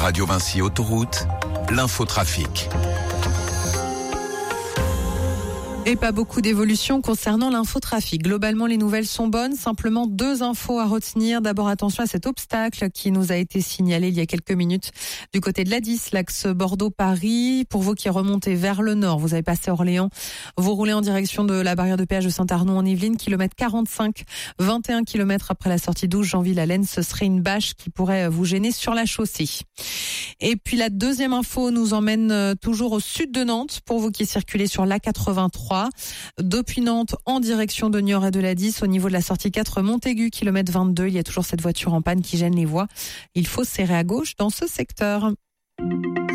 Radio Vinci Autoroute, l'infotrafic. Et pas beaucoup d'évolution concernant l'infotrafic. Globalement, les nouvelles sont bonnes. Simplement 2 infos à retenir. D'abord, attention à cet obstacle qui nous a été signalé il y a quelques minutes du côté de l'A10, l'axe Bordeaux-Paris. Pour vous qui remontez vers le nord, vous avez passé Orléans, vous roulez en direction de la barrière de péage de Saint-Arnaud en Yvelines, kilomètre 45, 21 km après la sortie d'12 Janville-Allen. Ce serait une bâche qui pourrait vous gêner sur la chaussée. Et puis la deuxième info nous emmène toujours au sud de Nantes pour vous qui circulez sur l'A83. Depuis Nantes en direction de Niort et de l'A10 au niveau de la sortie 4 Montaigu, kilomètre 22. Il y a toujours cette voiture en panne qui gêne les voies. Il faut serrer à gauche dans ce secteur.